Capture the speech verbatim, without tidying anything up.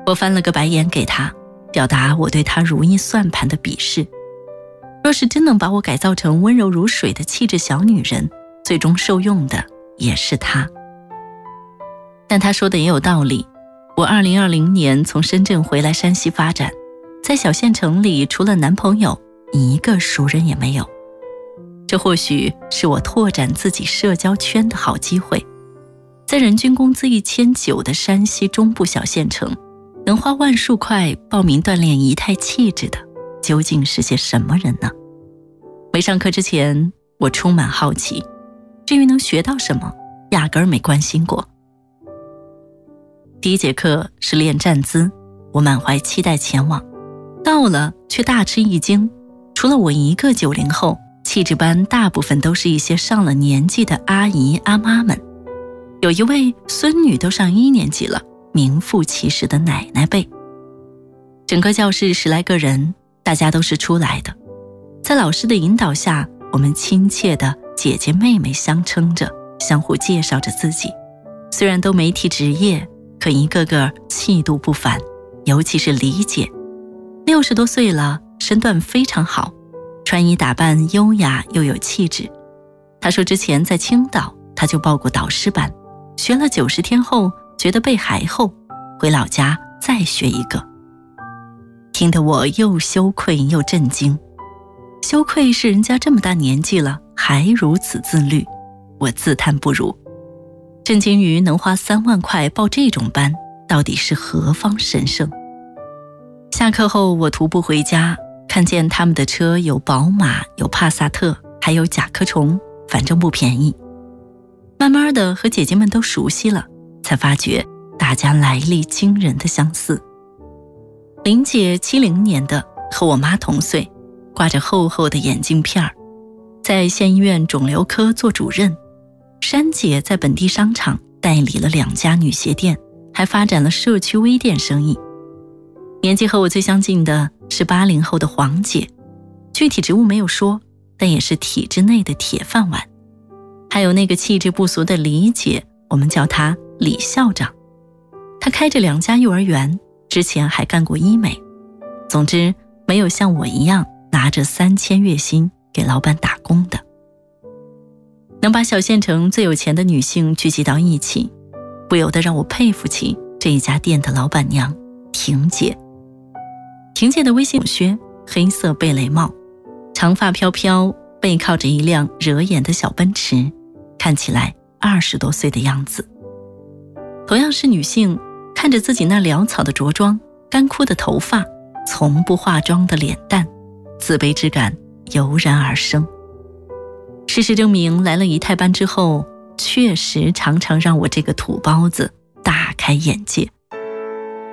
我翻了个白眼给他，表达我对他如意算盘的鄙视。若是真能把我改造成温柔如水的气质小女人，最终受用的也是他。但他说的也有道理，我二零二零年从深圳回来山西发展，在小县城里除了男朋友，一个熟人也没有。这或许是我拓展自己社交圈的好机会。在人均工资一千九的山西中部小县城，能花万数块报名锻炼仪态气质的，究竟是些什么人呢？没上课之前，我充满好奇，至于能学到什么，压根儿没关心过。第一节课是练站姿，我满怀期待前往，到了却大吃一惊，除了我一个九零后，气质班大部分都是一些上了年纪的阿姨阿妈们，有一位孙女都上一年级了，名副其实的奶奶辈。整个教室十来个人，大家都是出来的，在老师的引导下，我们亲切的姐姐妹妹相称着，相互介绍着自己。虽然都没提职业，可一个个气度不凡，尤其是李姐，六十多岁了，身段非常好，穿衣打扮优雅又有气质。她说之前在青岛，她就报过导师班，学了九十天后觉得背还厚，回老家再学一个。听得我又羞愧又震惊。羞愧是人家这么大年纪了还如此自律，我自叹不如。震惊于能花三万块报这种班，到底是何方神圣？下课后我徒步回家，看见他们的车有宝马，有帕萨特，还有甲壳虫，反正不便宜。慢慢的和姐姐们都熟悉了，才发觉大家来历惊人的相似。林姐七零年的，和我妈同岁，挂着厚厚的眼镜片儿，在县医院肿瘤科做主任。珊姐在本地商场代理了两家女鞋店，还发展了社区微店生意。年纪和我最相近的是八零后的黄姐，具体职务没有说，但也是体制内的铁饭碗。还有那个气质不俗的李姐，我们叫她李校长。她开着两家幼儿园，之前还干过医美。总之，没有像我一样拿着三千月薪给老板打工的。能把小县城最有钱的女性聚集到一起，不由得让我佩服起这一家店的老板娘婷姐。婷姐的微信靴，黑色贝雷帽，长发飘飘，背靠着一辆惹眼的小奔驰，看起来二十多岁的样子。同样是女性，看着自己那潦草的着装，干枯的头发，从不化妆的脸蛋，自卑之感油然而生。事实证明，来了仪态班之后，确实常常让我这个土包子大开眼界。